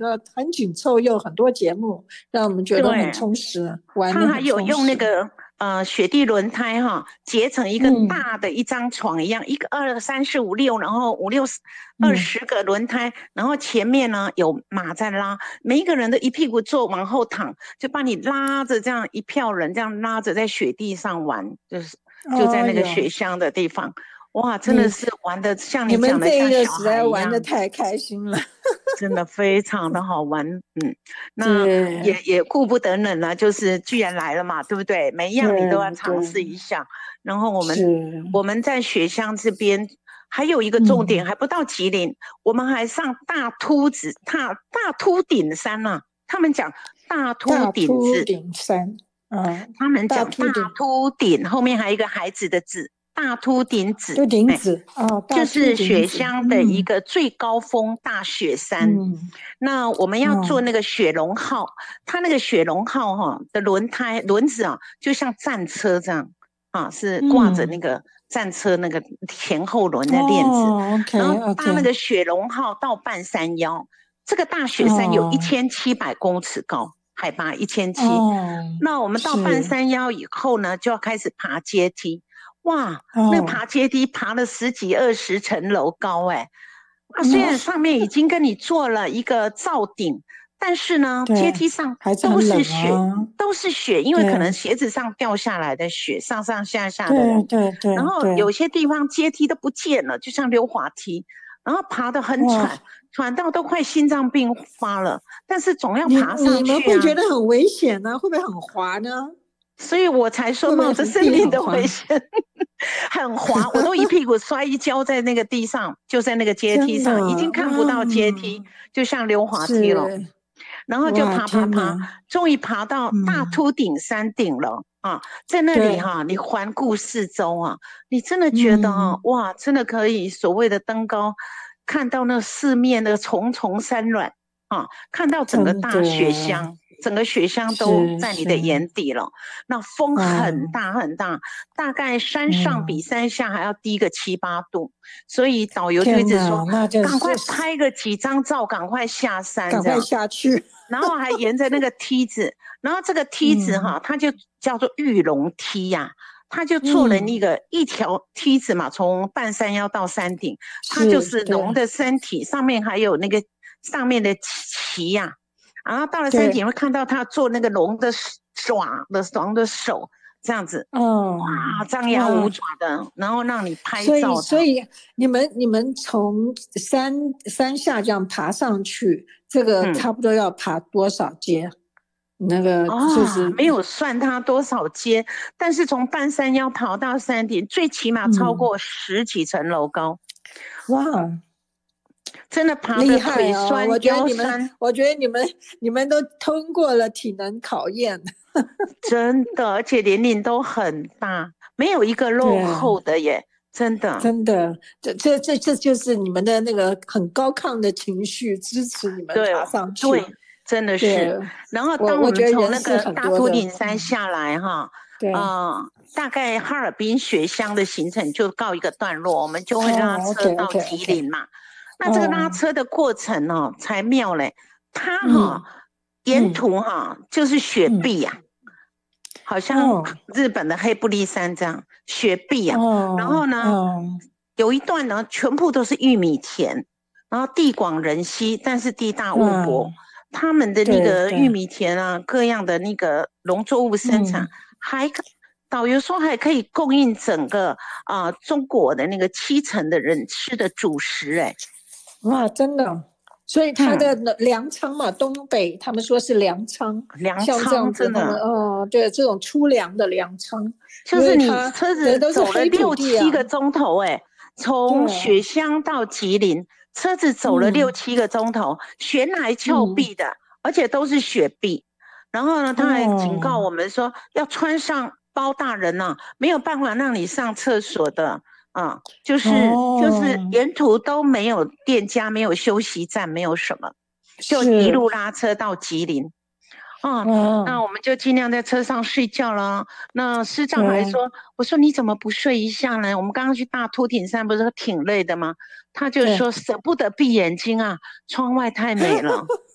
多很紧凑，又很多节目，让我们觉得很充实，玩得他还有很充实。 用那个雪地轮胎哈，结成一个大的一张床一样，一个二三四五六，然后20个轮胎，然后前面呢有马在拉，每一个人都一屁股坐往后躺，就把你拉着，这样一票人这样拉着在雪地上玩，就在那个雪乡的地方。哇，真的是玩的像你们讲的像小这个实在孩一样， 玩的太开心了。 真的非常的好玩。那也顾不得冷了，就是居然来了嘛，对不对？每一样你都要尝试一下。然后我们在雪乡这边还有一个重点，还不到吉林，我们还上大秃顶山啊，他们讲大秃顶山， 他们讲大秃顶，后面还有一个孩子的子。大秃顶子，就是雪乡的一个最高峰大雪山。那我们要坐那个雪龙号，它那个雪龙号的轮子啊，就像战车这样啊，是挂着那个战车那个前后轮的链子。然后搭那个雪龙号到半山腰，这个大雪山有1700公尺高，海拔1700。那我们到半山腰以后呢，就要开始爬阶梯。哇，那爬阶梯爬了10几20层楼高虽然上面已经跟你做了一个罩顶，但是呢，阶梯上都是雪，都是雪，因为可能鞋子上掉下来的雪，上上下下的人。然后有些地方阶梯都不见了，就像溜滑梯，然后爬得很喘到都快心脏病发了，但是总要爬上去你们会觉得很危险呢？会不会很滑呢？ 所以我才说冒着生命的危险，很滑，我都一屁股摔一跤在那个地上，就在那个阶梯上，已经看不到阶梯，就像溜滑梯了。然后就爬，终于爬到大秃顶山顶了在那里你环顾四周你真的觉得哇，真的可以所谓的登高，看到那四面的重重山峦看到整个大雪乡。整个雪乡都在你的眼底了，那风很大很大，大概山上比山下还要低个7、8度，所以导游就一直说赶快拍个几张照，赶快下山， 赶快下去， 然后还沿着那个梯子，然后这个梯子它就叫做玉龙梯呀。他就做了那个一条梯子嘛，从半山腰到山顶，它就是龙的身体，上面还有那个上面的旗呀。然后到了山顶会看到他做那个龙的龙的手这样子，哇，张牙舞爪的，然后让你拍照。 所以你们从山下这样爬上去，这个差不多要爬多少阶？那个就是没有算它多少阶，但是从半山腰跑到山顶，最起码超过10几层楼高。 哇！ 真的爬得腿酸腰酸， 我觉得你们都通过了体能考验， 真的，而且年龄都很大，没有一个落后的耶，真的， 这就是你们的那个很高亢的情绪支持你们爬上去， 对，真的是。然后当我们从那个大秃顶山下来大概哈尔滨雪乡的行程就告一个段落，我们就会拉车到吉林嘛。那这个拉车的过程才妙嘞，它沿途就是雪壁好像日本的黑布利山这样雪壁然后呢有一段呢全部都是玉米田，然后地广人稀，但是地大物博，他们的那个玉米田各样的那个农作物生产，导游说还可以供应整个中国的那个70%的人吃的主食哇，真的，所以它的粮仓嘛，东北他们说是粮仓，像这样子，他们对，这种粗粮的粮仓， 就是你车子走了6、7个钟头，从雪乡到吉林，车子走了6、7个钟头，悬崖峭壁的，而且都是雪壁。然后呢，他还警告我们说，要穿上包大人没有办法让你上厕所的。就是沿途都没有店家，没有休息站，没有什么，就一路拉车到吉林。那我们就尽量在车上睡觉了。那师长还说，我说你怎么不睡一下呢？我们刚刚去大秃顶山不是挺累的吗？他就说舍不得闭眼睛窗外太美了。